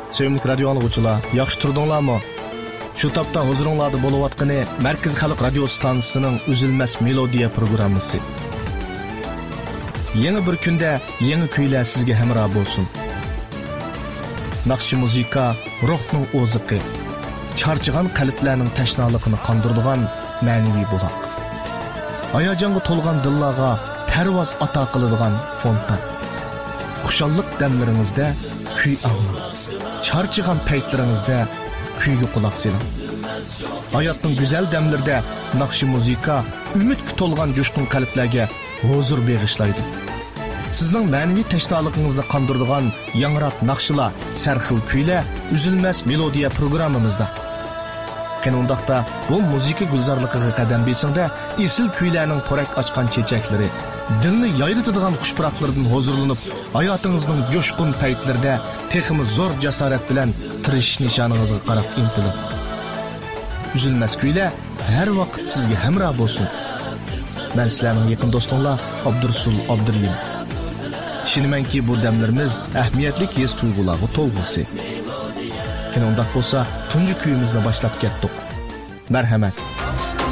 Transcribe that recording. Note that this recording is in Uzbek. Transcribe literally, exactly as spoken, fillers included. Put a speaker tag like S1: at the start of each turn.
S1: Sevimli radio anlıqçılar, yaxşı turdinglarmi? Şu tapda huzuringlarda bo'layotgani Markaz Xalq radio stansiyasining Uzilmas melodiya programmasi. Yangi bir kunda yangi kuylar sizga hamroh bo'lsin. Naqshi muzika ruhning o'ziqi, charchigan qalblarning tashnaligini qondiradigan ma'naviy buloq. Hayajonga to'lgan dillarga parvoz ato qiladigan fontan. Xushallik damlaringizda kuy anglang. Charchigan paytlaringizda kuyga quloq soling. Hayotning go'zal damlarida naqshi muzika umidga to'lgan jo'shqin qalblarga huzur bag'ishlaydi. Sizning ma'naviy tashnoligingizni qondiradigan yangroq naqshlar, sarxil kuylar Uzilmas melodiya programmamizda. Qanundaqda bu muzika gulzorligiga qadam besingda esil kuylarning porak ochgan chechaklari, dilni yayritadigan xushpuroqlardan huzurlanib, hayotingizning jo'shqin paytlarida texmi zo'r jasorat bilan tirish nishoningizga qarab intiling. Uzilmas kuylar har vaqt sizga hamroh bo'lsin. Men sizlarning yaqin do'stinglar Abdursul Abduriyim. Ishonimanki bu damlarimiz ahamiyatli his tuyg'ularga to'lg'isi. Qanundaq bo'lsa, tunji kuyimizni boshlab ketdik. Marhamat.